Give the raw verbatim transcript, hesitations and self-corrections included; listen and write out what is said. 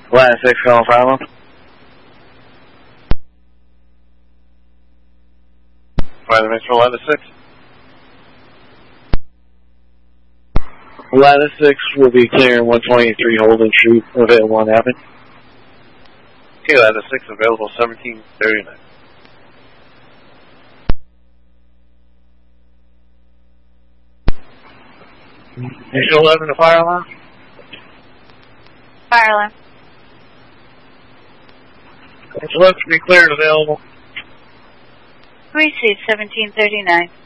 Ladder six, calling fire alarm. Fire the for Ladder six. Ladder six will be clearing one twenty-three Holden Street, event one happened. Okay, Ladder six available seventeen thirty-nine. Initial eleven to fire alarm. Fire alarm. Initial eleven to be cleared, available. Received seventeen thirty-nine.